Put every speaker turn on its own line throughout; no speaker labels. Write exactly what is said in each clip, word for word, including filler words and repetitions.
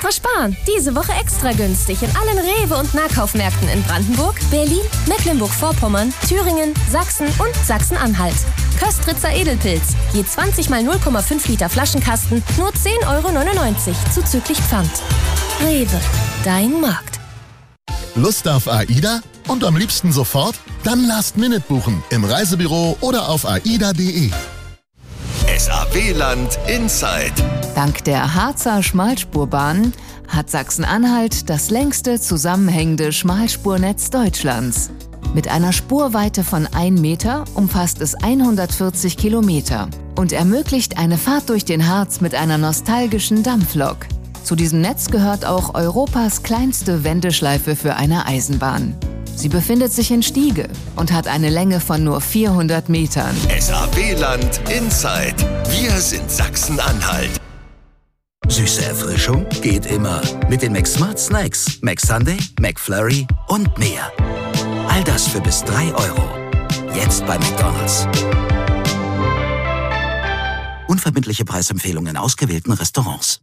extra sparen. Diese Woche extra günstig in allen Rewe- und Nahkaufmärkten in Brandenburg, Berlin, Mecklenburg-Vorpommern, Thüringen, Sachsen und Sachsen-Anhalt. Köstritzer Edelpilz. Je zwanzig mal null Komma fünf Liter Flaschenkasten nur zehn Euro neunundneunzig zuzüglich Pfand. Rewe, dein Markt.
Lust auf AIDA? Und am liebsten sofort? Dann Last Minute buchen im Reisebüro oder auf aida punkt de.
S A W-Land Inside.
Dank der Harzer Schmalspurbahn hat Sachsen-Anhalt das längste zusammenhängende Schmalspurnetz Deutschlands. Mit einer Spurweite von einem Meter umfasst es hundertvierzig Kilometer und ermöglicht eine Fahrt durch den Harz mit einer nostalgischen Dampflok. Zu diesem Netz gehört auch Europas kleinste Wendeschleife für eine Eisenbahn. Sie befindet sich in Stiege und hat eine Länge von nur vierhundert Metern.
S A W-Land Inside. Wir sind Sachsen-Anhalt.
Süße Erfrischung geht immer. Mit den McSmart Snacks, McSunday, McFlurry und mehr. All das für bis drei Euro. Jetzt bei McDonald's. Unverbindliche Preisempfehlungen in ausgewählten Restaurants.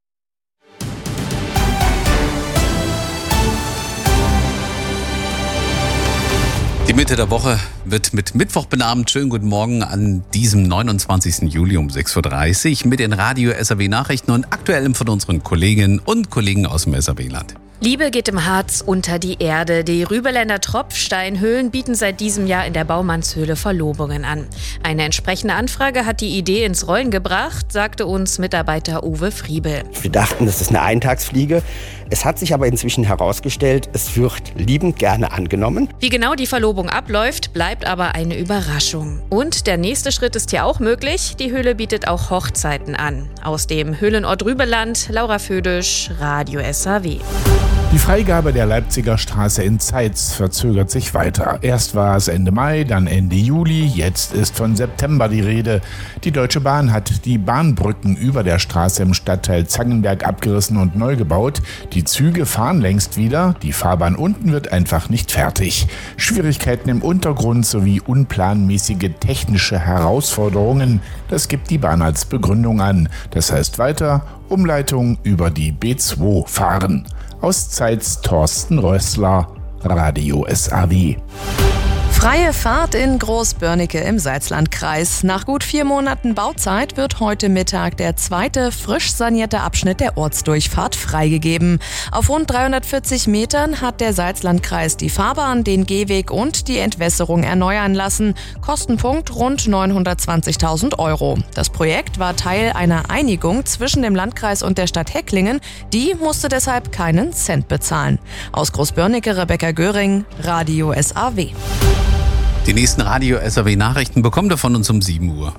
Die Mitte der Woche wird mit Mittwoch benannt. Schönen guten Morgen an diesem neunundzwanzigsten Juli um sechs Uhr dreißig mit den Radio S A W Nachrichten und Aktuellem von unseren Kolleginnen und Kollegen aus dem S A W-Land.
Liebe geht im Harz unter die Erde. Die Rüberländer Tropfsteinhöhlen bieten seit diesem Jahr in der Baumannshöhle Verlobungen an. Eine entsprechende Anfrage hat die Idee ins Rollen gebracht, sagte uns Mitarbeiter Uwe Friebel.
Wir dachten, das ist eine Eintagsfliege. Es hat sich aber inzwischen herausgestellt, es wird liebend gerne angenommen.
Wie genau die Verlobung abläuft, bleibt aber eine Überraschung. Und der nächste Schritt ist hier auch möglich. Die Höhle bietet auch Hochzeiten an. Aus dem Höhlenort Rübeland, Laura Födisch, Radio S A W.
Die Freigabe der Leipziger Straße in Zeitz verzögert sich weiter. Erst war es Ende Mai, dann Ende Juli, jetzt ist von September die Rede. Die Deutsche Bahn hat die Bahnbrücken über der Straße im Stadtteil Zangenberg abgerissen und neu gebaut. Die Züge fahren längst wieder, die Fahrbahn unten wird einfach nicht fertig. Schwierigkeiten im Untergrund sowie unplanmäßige technische Herausforderungen, das gibt die Bahn als Begründung an. Das heißt weiter, Umleitung über die B zwei fahren. Aus Zeitz Thorsten Rössler, Radio S A W.
Freie Fahrt in Großbörnike im Salzlandkreis. Nach gut vier Monaten Bauzeit wird heute Mittag der zweite frisch sanierte Abschnitt der Ortsdurchfahrt freigegeben. Auf rund dreihundertvierzig Metern hat der Salzlandkreis die Fahrbahn, den Gehweg und die Entwässerung erneuern lassen. Kostenpunkt rund neunhundertzwanzigtausend Euro. Das Projekt war Teil einer Einigung zwischen dem Landkreis und der Stadt Hecklingen. Die musste deshalb keinen Cent bezahlen. Aus Großbörnike Rebecca Göring, Radio S A W.
Die nächsten Radio S A W Nachrichten bekommt ihr von uns um sieben Uhr.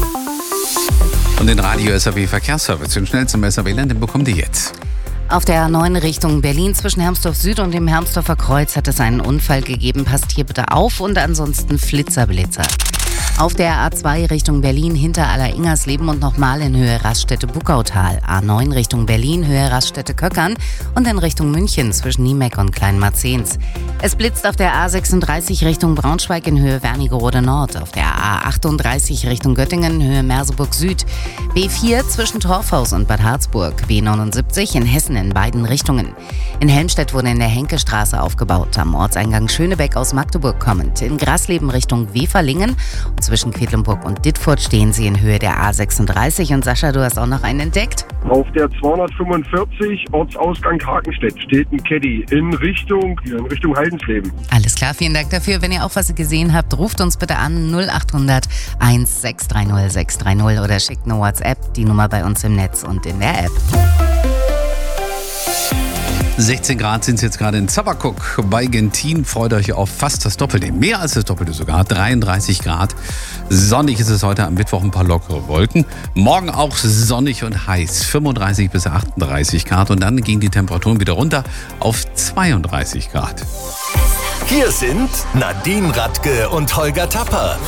Und den Radio S A W Verkehrsservice, den schnellsten S A W-Land, den bekommt ihr jetzt.
Auf der A neun Richtung Berlin zwischen Hermsdorf Süd und dem Hermsdorfer Kreuz hat es einen Unfall gegeben. Passt hier bitte auf und ansonsten Flitzer-Blitzer. Auf der A zwei Richtung Berlin hinter Aller-Ingersleben und nochmal in Höhe Raststätte-Buckautal. A neun Richtung Berlin, Höhe Raststätte-Köckern und in Richtung München zwischen Niemeck und Kleinmarzens. Es blitzt auf der A sechsunddreißig Richtung Braunschweig in Höhe Wernigerode Nord. Auf der A achtunddreißig Richtung Göttingen, Höhe Merseburg Süd. B vier zwischen Torfhaus und Bad Harzburg. B neunundsiebzig in Hessen in beiden Richtungen. In Helmstedt wurde in der Henkestraße aufgebaut. Am Ortseingang Schönebeck aus Magdeburg kommend. In Grasleben Richtung Weferlingen. Zwischen Quedlinburg und Dittfurt stehen sie in Höhe der A sechsunddreißig. Und Sascha, du hast auch noch einen entdeckt?
Auf der zweihundertfünfundvierzig Ortsausgang Hakenstedt steht ein Caddy in Richtung, in Richtung Heidensleben.
Alles klar, vielen Dank dafür. Wenn ihr auch was gesehen habt, ruft uns bitte an null acht hundert eins sechs drei null sechs drei null oder schickt eine WhatsApp, die Nummer bei uns im Netz und in der App.
sechzehn Grad sind es jetzt gerade in Zabakuk bei Gentin. Freut euch auf fast das Doppelte, mehr als das Doppelte sogar, dreiunddreißig Grad. Sonnig ist es heute am Mittwoch, ein paar lockere Wolken. Morgen auch sonnig und heiß, fünfunddreißig bis achtunddreißig Grad. Und dann gehen die Temperaturen wieder runter auf zweiunddreißig Grad.
Hier sind Nadine Radke und Holger Tapper.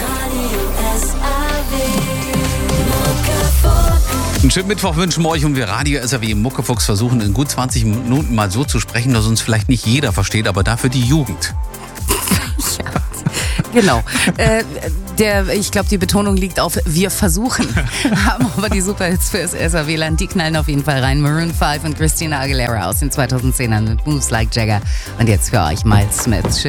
Einen schönen Mittwoch wünschen wir euch und wir Radio S A W im Muckefuchs versuchen in gut zwanzig Minuten mal so zu sprechen, dass uns vielleicht nicht jeder versteht, aber dafür die Jugend.
Ja. Genau. Äh, der, ich glaube, die Betonung liegt auf wir versuchen. Haben aber die Superhits fürs S A W-Land, die knallen auf jeden Fall rein. Maroon fünf und Christina Aguilera aus den zweitausendzehnern mit Moves Like Jagger. Und jetzt für euch Miles Smith. Schön